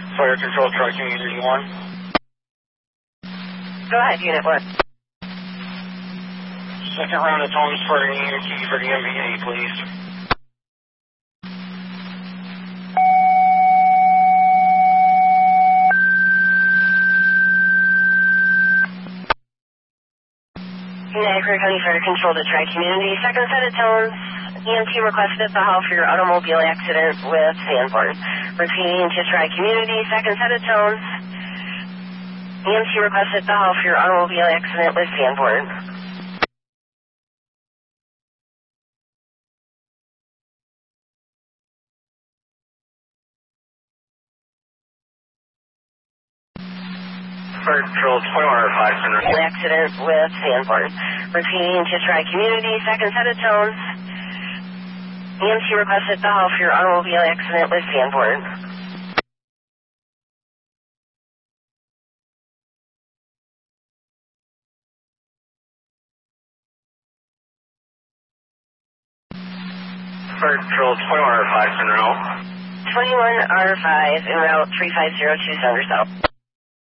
Fire Control, Tri-Community 1. Go ahead, Unit 1. Second round of tones for an EMT for the MVA, please. Niagara County Fire Control to Tri-Community. Second set of tones. EMT requested at the hall for your automobile accident with Sanborn. Repeating to Tri-Community. Second set of tones. EMT requested at the hall for your automobile accident with Sanborn. Fire Control, 2105, Center. Accident with Sanborn. Repeating to Tri-Community. Second set of tones. EMT requested at the hall for your automobile accident with Sanborn. Fire Control, 2105, Center. 21R5 en route 3502 Sounder South.